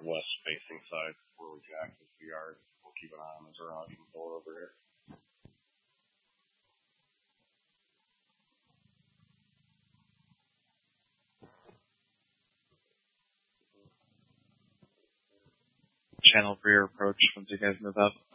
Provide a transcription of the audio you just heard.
west facing side where we can access the yard. We'll keep an eye on the garage and door over here. Channel for your approach once you guys move up.